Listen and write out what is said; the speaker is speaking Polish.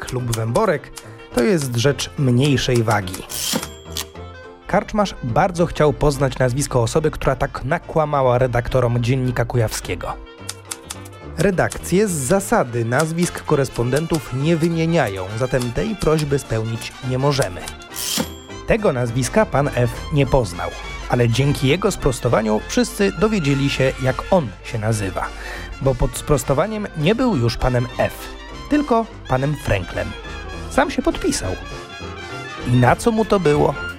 Frank lub Węborek to jest rzecz mniejszej wagi. Karczmarz bardzo chciał poznać nazwisko osoby, która tak nakłamała redaktorom Dziennika Kujawskiego. Redakcje z zasady nazwisk korespondentów nie wymieniają, zatem tej prośby spełnić nie możemy. Tego nazwiska pan F. nie poznał, ale dzięki jego sprostowaniu wszyscy dowiedzieli się, jak on się nazywa, bo pod sprostowaniem nie był już panem F., tylko panem Franklem. Sam się podpisał. I na co mu to było?